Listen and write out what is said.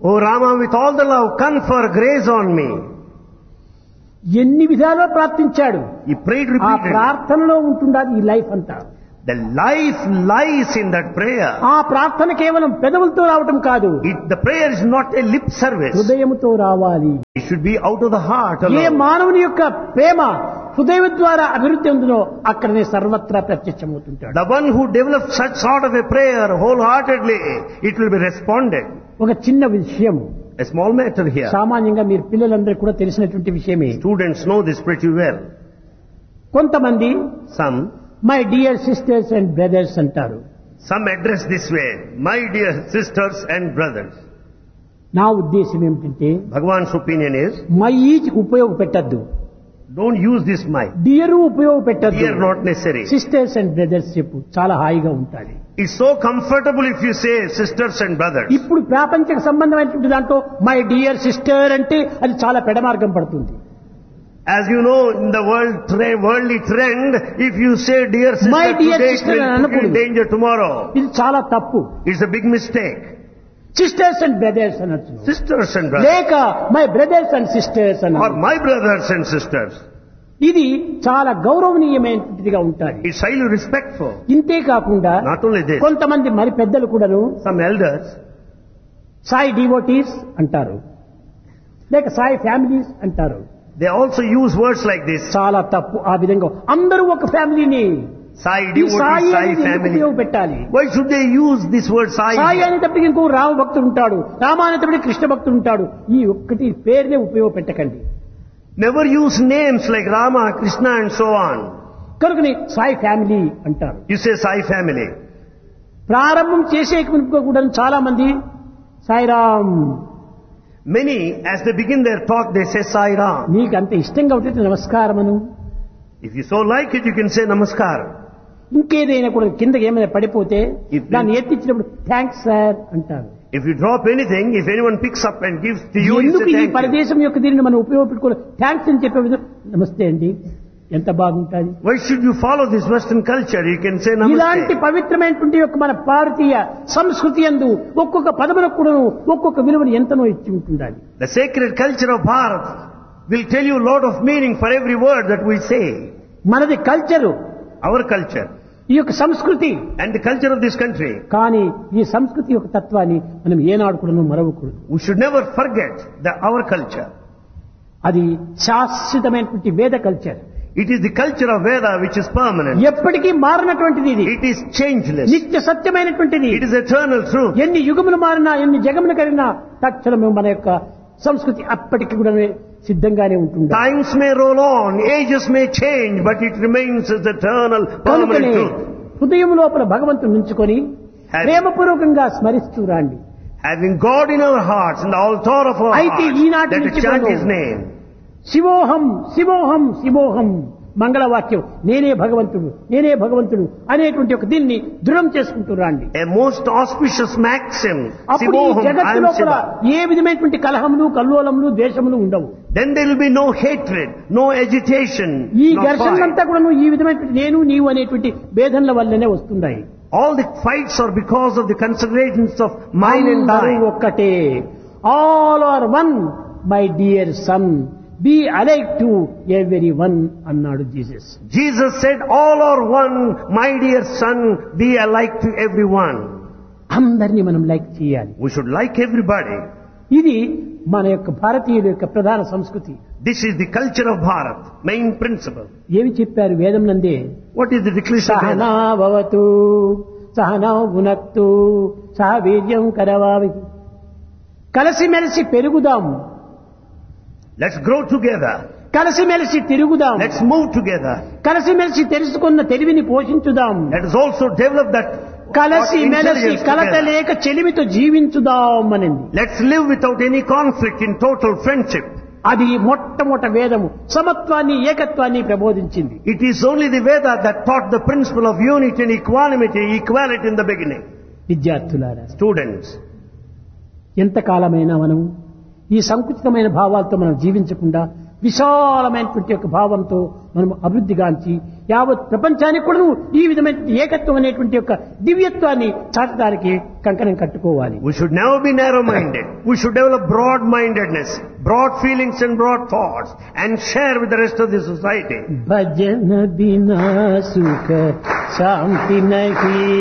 O Rama, with all the love, confer grace on me. ఎన్ని విధాలుగా ప్రార్థించాడు. He prayed ఆ repeatedly. ప్రార్థనలో ఉంటుండాలి ఈ లైఫ్ అంతా. The life lies in that prayer. ఆ ప్రార్థన కేవలం పెదవులతో రావటం కాదు, The prayer is not a lip service. హృదయముతో రావాలి. It should be out of the heart A alone. మానవుని యొక్క ప్రేమ హృదయం ద్వారా అభివృద్ధి ఉందో అక్కడనే సర్వత్రా ప్రత్యక్షమవుతుంటాడు. The one who develops such sort of a prayer wholeheartedly, it will be responded. ఒక చిన్న విషయం, A small matter here. సామాన్యంగా మీరు పిల్లలందరూ కూడా తెలిసినటువంటి విషయమే. Students know this pretty well. కొంతమంది Some my dear sisters and brothers అంటారు. address this way, my dear sisters and brothers. నా ఉద్దేశం ఏమిటంటే Bhagavan's opinion is, my is ఉపయోగపెట్టద్దు, don't use this my. Dear ఉపయోగపెట్టద్దు, Here not necessary. Sisters and brothers చెప్పు, చాలా హాయిగా ఉంటుంది. It's so comfortable if you say sisters and brothers. ఇప్పుడు ప్రాపంచిక సంబంధమైనటువంటి దాంట్లో మై డియర్ సిస్టర్ అంటే అది చాలా పెడమార్గం పడుతుంది. As you know, in the worldly trend, if you say dear sister My dear today, sister it will put you in danger tomorrow. ఇది చాలా తప్పు. It's a big mistake. Sisters and brothers అనొచ్చు, Sisters and brothers. లేక my brothers and sisters Or అన్నారు. my brothers and sisters. ఇది చాలా గౌరవనీయమైనటువంటిదిగా ఉంటుంది. It's highly respectful. ఇంతే కాకుండా Not only this, కొంతమంది మరి పెద్దలు కూడాను some elders, సాయి డివోటీస్ అంటారు, లేక సాయి ఫ్యామిలీస్ అంటారు. they also use words like this. చాలా తప్పు. ఆ విధంగా అందరూ ఒక ఫ్యామిలీని, Sai ఈ devotees, సాయి Sai అనేది ఎందుకు family. ఉపయోగపెట్టాలి? Why should they use this word Sai? Sai అనేటప్పటికి ఇంకో రామ భక్తుడు ఉంటాడు, రామ అనేటప్పటికి కృష్ణ భక్తుడు ఉంటాడు. ఈ ఒక్కటి పేరునే ఉపయోగపెట్టకండి. Never use names like Rama, Krishna and so on. కనుకని సాయి ఫ్యామిలీ అంటారు. You say Sai family. ప్రారంభం చేసే కూడా చాలా మంది Sairam, Many, as they begin their talk, they say Sai Ram. నీకు అంత ఇష్టంగా ఉంటుంది నమస్కారమను. If you so like it, you can say Namaskar. ఇంకేదైనా కూడా కింద ఏమైనా పడిపోతే If- దాన్ని ఎత్తిచ్చినప్పుడు థ్యాంక్స్ సార్ అంటారు. If you drop anything, if anyone picks up and gives to you, you ఎందుకు say ఈ thank you. పరదేశం యొక్క దీనిని మనం ఉపయోగపెట్టుకోవాలి? థ్యాంక్స్ అని చెప్పే నమస్తే అండి, ఎంత బాగుంటుంది. Why should you follow this Western culture? You can say ఇలాంటి Namaste. పవిత్రమైనటువంటి యొక్క మన భారతీయ సంస్కృతి యందు ఒక్కొక్క పదములకు కూడా ఒక్కొక్క విలువను ఎంతనో ఇచ్చి ఉంటుండాలి. The sacred culture of Bharat will tell you a lot of meaning for every word that we say. మనది కల్చరు, Our culture ఈ యొక్క సంస్కృతి. and the culture of this country. కానీ ఈ సంస్కృతి యొక్క తత్వాన్ని మనం ఏనాడు కూడా మరవకూడదు. We should never forget our culture. అది శాశ్వతమైనటువంటి వేద culture. It is the culture of Veda which is permanent. ఎప్పటికీ మారినటువంటిది ఇది. It is changeless. నిత్య సత్యమైనటువంటిది. It is eternal truth. ఎన్ని యుగములు మారినా, ఎన్ని జగములు కలిగినా తక్షణమే మన యొక్క సంస్కృతి అప్పటికి కూడా సిద్ధంగానే ఉంటుంది. Times may roll on, ages may change, but it remains as eternal, permanent కనుకనే truth. హృదయం లోపల భగవంతుని ఉంచుకొని ప్రేమపూర్వకంగా స్మరిస్తూ రాండి. Having God in our hearts, in the altar of our అయితే hearts, ఈనాటి let us నుంచి chant కూడా His name. శివోహం శివోహం శివోహం మంగళవాక్యం, నేనే భగవంతుడు నేనే భగవంతుడు అనేటువంటి ఒక దీన్ని దృఢం చేసుకుంటూ రాండి. A most auspicious maxim. అప్పుడు ఈ Sivoham, I జగత్తు am లోపల Shiva. ఏ విధమైనటువంటి కలహములు కల్లోలములు ద్వేషములు ఉండవు. Then there will be no hatred, no agitation, ఈ no ఘర్షణ fight. అంతా కూడా ఈ విధమైనటువంటి నేను నీవు అనేటువంటి భేదనల వల్లనే వస్తున్నాయి. All the fights are because of the considerations of mine and అందరూ thine. ఒక్కటే. All are one my dear son, be alike to every one అన్నాడు Jesus. Jesus said, all are one, my dear son, be alike to everyone. అందరినీ మనం like చేయాలి. We should like everybody. ఇది మన యొక్క భారతీయుల యొక్క ప్రధాన సంస్కృతి. This is the culture of Bharat, main principle. ఏమి చెప్పారు వేదం నందే? What is the declaration of Sahana Veda? భవతు సహనౌ భునక్తు సహ వీర్యం కరవావహి. కలిసిమెలిసి పెరుగుదాం, Let's grow together. కలిసిమెలిసి తిరుగుదాం, Let's move together. కలిసిమెలిసి తెలుసుకున్న తెలివిని పోషించుదాం, Let us also develop that కలిసిమెలిసి intelligence కలత together. లేక చెలిమితో జీవించుదాం అనింది. Let's live without any conflict in total friendship. అది మొట్టమొదటి వేదము సమత్వాన్ని ఏకత్వాన్ని ప్రబోధించింది. It is only the Veda that taught the principle of unity and equality in the beginning. విద్యార్థులారా, Students, ఎంతకాలమైనా మనం ఈ సంకుచితమైన భావాలతో మనం జీవించకుండా విశాలమైనటువంటి యొక్క భావంతో మనం అభివృద్ధిగాంచి యావత్ ప్రపంచానికి కూడా ఈ విధమైన ఏకత్వం అనేటువంటి యొక్క దివ్యత్వాన్ని చాటడానికి కంకణం కట్టుకోవాలి. We should never be narrow-minded. We should develop broad-mindedness, broad feelings and broad thoughts, and share with the rest of the society. భజన బినా సుఖ శాంతి నహీ